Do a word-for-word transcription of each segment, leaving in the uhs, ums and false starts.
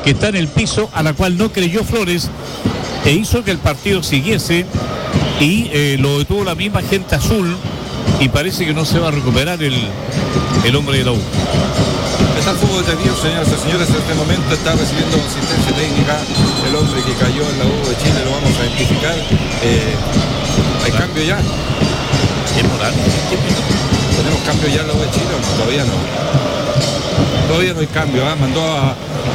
que está en el piso, a la cual no creyó Flores, e hizo que el partido siguiese, y eh, lo detuvo la misma gente azul, y parece que no se va a recuperar el, el hombre de la U. Está el fútbol detenido, señoras y señores. En este momento está recibiendo asistencia técnica el hombre que cayó en la U de Chile, lo vamos a identificar. Eh, ¿Hay cambio ya? ¿Es moral? ¿Tenemos cambio ya en la U de Chile o no? Todavía no. Todavía no hay cambio, ¿eh? Mandó a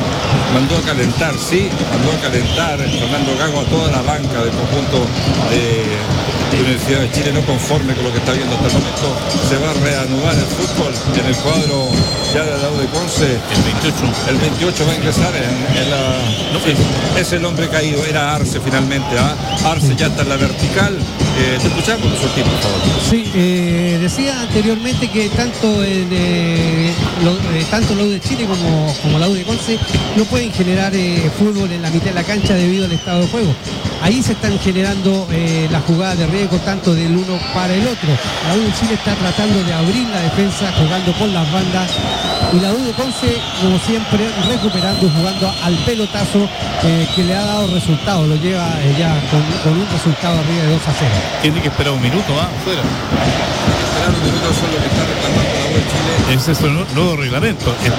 mandó a calentar, sí, mandó a calentar Fernando Gago a toda la banca del conjunto de la Universidad de Chile, no conforme con lo que está viendo hasta el momento. Se va a reanudar el fútbol en el cuadro ya de la U de Conce. El veintiocho. El veintiocho va a ingresar en, en la... No, sí, es el hombre caído, era Arce finalmente. ¿eh? Arce ya está en la vertical. Eh, te escuchamos, su equipo, por favor. Sí, eh, decía anteriormente que tanto, en, eh, lo, eh, tanto la U de Chile como, como la U de Conce no pueden generar eh, fútbol en la mitad de la cancha debido al estado de juego. Ahí se están generando eh, las jugadas de riesgo tanto del uno para el otro. La U de Chile está tratando de abrir la defensa jugando por las bandas, y la U de Conce, como siempre, recuperando y jugando al pelotazo, eh, que le ha dado resultados. Lo lleva eh, ya con, con un resultado arriba de dos a cero. Tiene que esperar un minuto, ¿ah? Fuera. Esperar un minuto, eso es lo que está reclamando la U de Chile. Ese es el nuevo reglamento. El...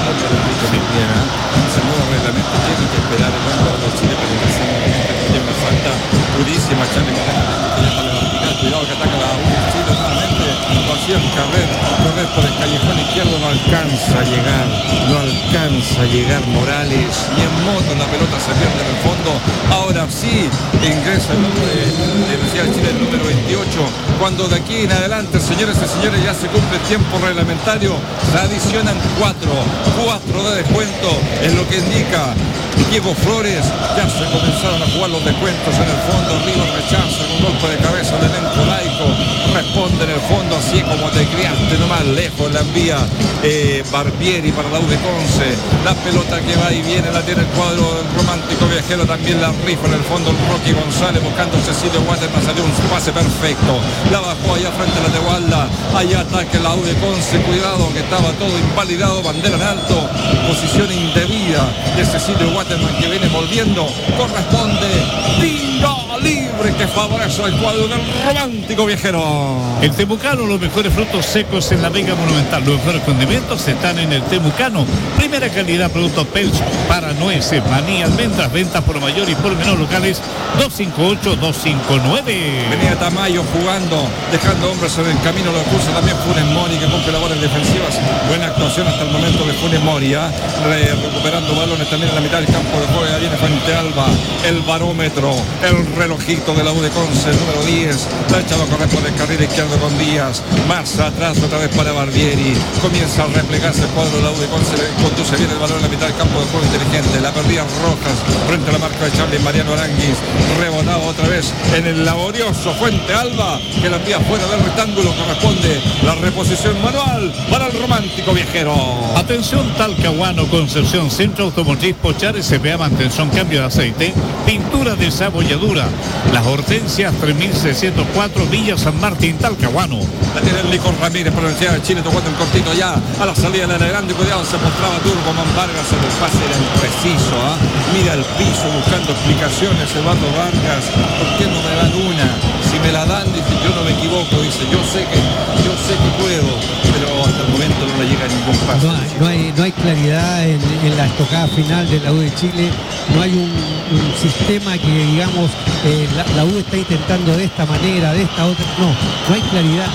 Sí. Bien, ¿eh? Ese nuevo reglamento tiene que esperar el hombre de la U de Chile para ingresar nuevamente. Tiene una falta durísima, Charlie Moreno, que ya está en la vertical. Cuidado que ataca la U de Chile nuevamente. Lo hacía correr, correr por el callejón izquierdo, no alcanza a llegar, no alcanza a llegar Morales, y en moto la pelota se pierde en el fondo. Ahora sí ingresa el hombre de la Universidad de Chile, el número veintiocho, cuando de aquí en adelante, señores y señores, ya se cumple el tiempo reglamentario, se adicionan cuatro, cuatro de descuento, es lo que indica Diego Flores. Ya se comenzaron a jugar los descuentos en el fondo. River rechaza con un golpe de cabeza del elenco laico, responde en el fondo, así como te criaste nomás, lejos la envía eh, Barbieri para la U de Conce. La pelota que va y viene la tiene el cuadro del Romántico Viajero, también la rifa en el fondo el Rocky González buscando a Cecilio Waterman, salió un pase perfecto, la bajó allá frente a la Tegualda, allá ataque la U de Conce, cuidado que estaba todo invalidado, bandera en alto, posición indebida de Cecilio Waterman que viene volviendo, corresponde tiro libre que favorece al cuadro del Romántico Viajero. El Temucano, los mejores frutos secos en la Vega Monumental, los mejores condimentos están en el Temucano, primera calidad, productos Pelch para nueces, maní, almendras, ventas por mayor y por menor locales dos cinco ocho, dos cinco nueve. Venía Tamayo jugando, dejando hombres en el camino, lo cruza también Funes Mori que cumple labores defensivas. Buena actuación hasta el momento de Funes Mori, ¿eh? Re recuperando balones también en la mitad del campo de juego. Ya viene frente Alba, el barómetro, el relojito de la U de Conce, el número diez, la echado a correr por el carril izquierdo con Díaz, más atrás otra vez para Barbieri, comienza a replegarse el cuadro de la U de Conce, conduce bien el balón en la mitad del campo de juego inteligente, la perdía Rojas frente a la marca de Charlie Mariano Aranguis, rebotado otra vez en el laborioso Fuente Alba, que la envía fuera del rectángulo, corresponde la reposición manual para el Romántico Viajero. Atención Talcahuano, Concepción, Centro Automotriz Pochar, S P A, mantención, cambio de aceite, pintura de sabolladura, Las Hortensias tres mil seiscientos cuatro, Villa San Martín, Talcahuano. La tiene el Licor Ramírez para la Universidad de Chile, tocando el cortito ya a la salida de la grande, cuidado, se mostraba Turbo Man Vargas, el pase era impreciso, ¿eh? Mira el piso buscando explicaciones Eduardo Vargas, ¿por qué no me dan una? Si me la dan, dice, yo no me equivoco, dice, yo sé que, yo sé que puedo, pero hasta el momento no le llega ningún paso. No hay, no hay, no hay claridad en, en la estocada final de la U de Chile, no hay un, un sistema que digamos eh, la, la U está intentando de esta manera, de esta otra, no, no hay claridad.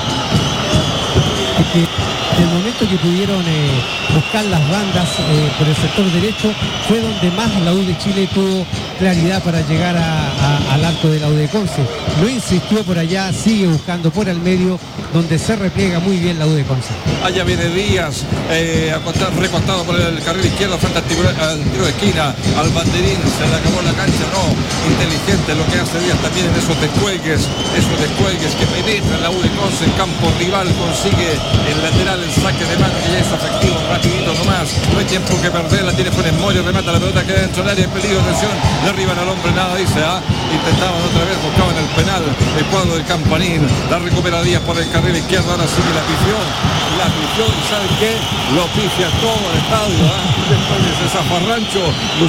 Es que en el momento que pudieron eh, buscar las bandas eh, por el sector derecho fue donde más la U de Chile tuvo claridad para llegar a, a, al arco de la U de Conce. No insistió por allá, sigue buscando por el medio, donde se repliega muy bien la U de Conce. Allá viene Díaz, eh, recostado por el carril izquierdo frente al tiro, al tiro de esquina, al banderín, se le acabó la cancha, no, inteligente lo que hace Díaz también en esos descuelgues, esos descuelgues que penetra la U de Conce en campo rival, consigue el lateral, el saque de mano que ya es efectivo, rapidito nomás, no hay tiempo que perder, la tiene Funes Mori, remata la pelota, queda dentro del área, en peligro, atención, le arriban al hombre, nada dice, ¿ah? Intentaban otra vez, buscaban el penal, el cuadro del Campanín, la recupera Díaz por el carril izquierdo, ahora sí que la pifió, la pifió y ¿saben qué? Lo pifia todo el estadio, ¿ah? Después de ese zafarrancho,